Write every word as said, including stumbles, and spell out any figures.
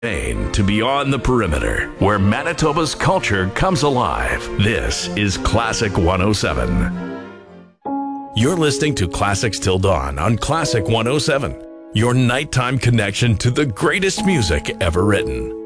To Beyond the Perimeter, where Manitoba's culture comes alive. This is Classic one oh seven. You're listening to Classics Till Dawn on Classic one oh seven, your nighttime connection to the greatest music ever written.